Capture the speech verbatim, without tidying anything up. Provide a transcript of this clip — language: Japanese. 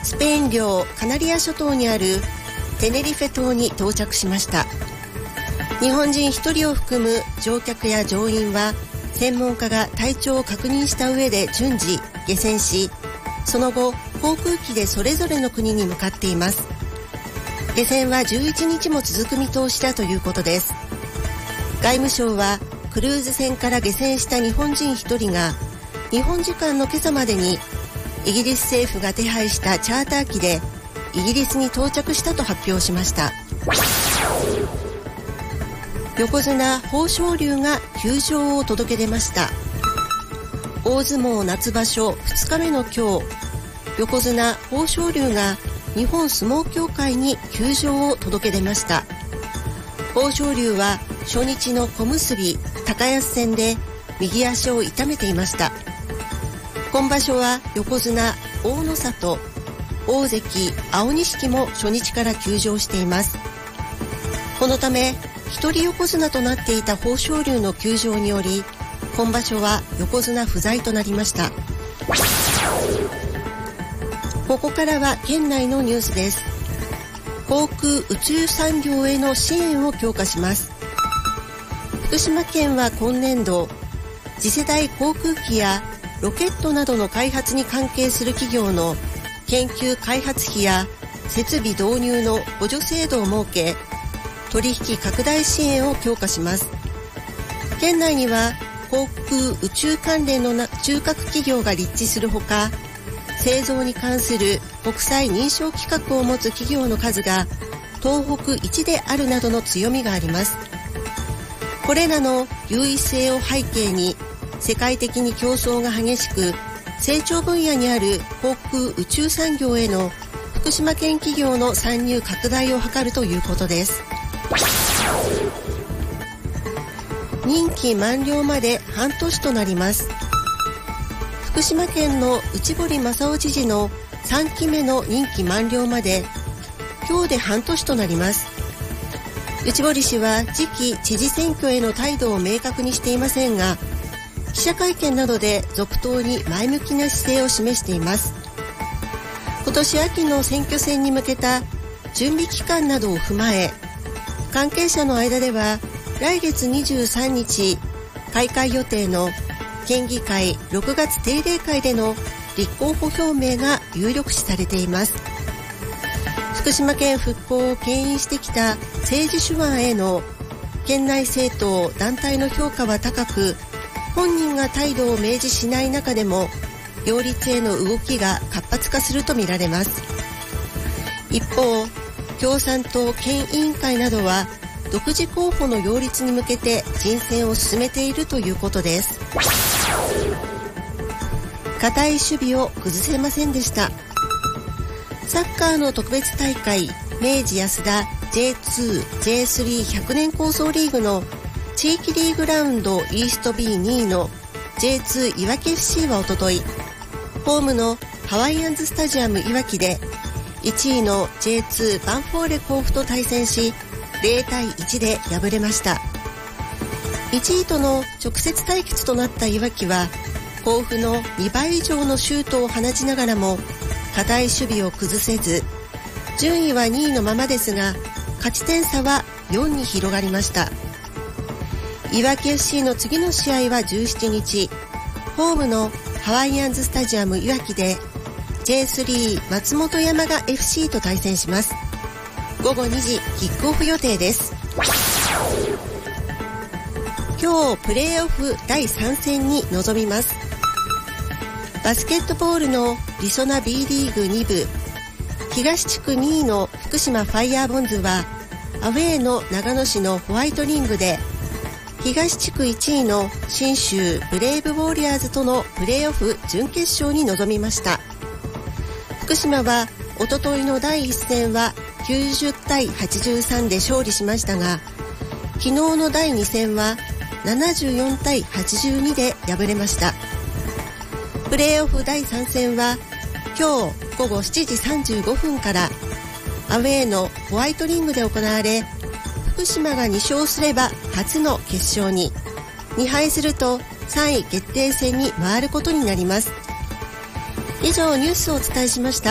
スペイン領カナリア諸島にあるテネリフェ島に到着しました。日本人ひとりを含む乗客や乗員は専門家が体調を確認した上で順次下船し、その後航空機でそれぞれの国に向かっています。下船はじゅういちにちも続く見通しだということです。外務省はクルーズ船から下船した日本人ひとりが日本時間の今朝までにイギリス政府が手配したチャーター機でイギリスに到着したと発表しました。横綱豊昇龍が休場を届け出ました。大相撲夏場所ふつかめの今日、横綱豊昇龍が日本相撲協会に休場を届け出ました。豊昇龍は初日の小結高安戦で右足を痛めていました。今場所は横綱大の里、大関青錦も初日から休場しています。このため一人横綱となっていた豊昇龍の休場により、今場所は横綱不在となりました。ここからは県内のニュースです。航空宇宙産業への支援を強化します。福島県は今年度、次世代航空機やロケットなどの開発に関係する企業の研究開発費や設備導入の補助制度を設け、取引拡大支援を強化します。県内には航空宇宙関連の中核企業が立地するほか、製造に関する国際認証規格を持つ企業の数が東北一であるなどの強みがあります。これらの優位性を背景に、世界的に競争が激しく成長分野にある航空宇宙産業への福島県企業の参入拡大を図るということです。任期満了まで半年となります。福島県の内堀正夫知事のさんきめの任期満了まで今日で半年となります。内堀氏は次期知事選挙への態度を明確にしていませんが、記者会見などで続投に前向きな姿勢を示しています。今年秋の選挙戦に向けた準備期間などを踏まえ、関係者の間では来月にじゅうさんにち開会予定の県議会ろくがつ定例会での立候補表明が有力視されています。福島県復興を牽引してきた政治手腕への県内政党団体の評価は高く、本人が態度を明示しない中でも擁立への動きが活発化するとみられます。一方、共産党県委員会などは独自候補の擁立に向けて人選を進めているということです。堅い守備を崩せませんでした。サッカーの特別大会明治安田 ジェイツー、ジェイスリーひゃくねん構想リーグの地域リーグラウンドイースト ビーにいの ジェイツー いわき エフシー はおととい、ホームのハワイアンズスタジアムいわきでいちいの ジェイツー ヴァンフォーレ甲府と対戦しゼロたいいちで敗れました。いちいとの直接対決となったいわきは甲府のにばい以上のシュートを放ちながらも堅い守備を崩せず、順位はにいのままですが勝ち点差はよんに広がりました。いわき エフシー の次の試合はじゅうしちにち、ホームのハワイアンズスタジアムいわきで ジェイスリー 松本山雅 エフシー と対戦します。ごごにじキックオフ予定です。今日プレーオフだいさん戦に臨みます。バスケットボールのりそな B リーグに部、東地区にいの福島ファイヤーボンズはアウェーの長野市のホワイトリングで東地区いちいの信州ブレイブウォリアーズとのプレーオフ準決勝に臨みました。福島はおとといのだいいっ戦はきゅうじゅうたいはちじゅうさんで勝利しましたが、昨日のだいに戦はななじゅうよんたいはちじゅうにで敗れました。プレーオフだいさん戦は今日ごごしちじさんじゅうごふんからアウェーのホワイトリングで行われ、福島がに勝すれば初の決勝に、に敗するとさんい決定戦に回ることになります。以上ニュースをお伝えしました。